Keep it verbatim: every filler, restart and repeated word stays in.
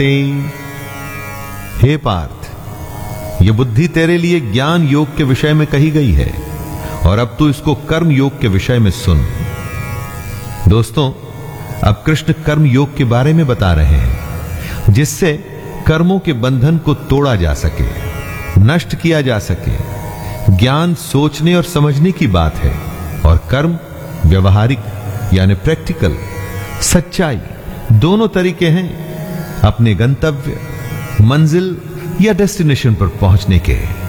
हे पार्थ, ये बुद्धि तेरे लिए ज्ञान योग के विषय में कही गई है और अब तू इसको कर्म योग के विषय में सुन। दोस्तों, अब कृष्ण कर्म योग के बारे में बता रहे हैं, जिससे कर्मों के बंधन को तोड़ा जा सके, नष्ट किया जा सके। ज्ञान सोचने और समझने की बात है और कर्म व्यवहारिक यानी प्रैक्टिकल, सच्चाई, दोनों तरीके हैं अपने गंतव्य, मंजिल या डेस्टिनेशन पर पहुंचने के।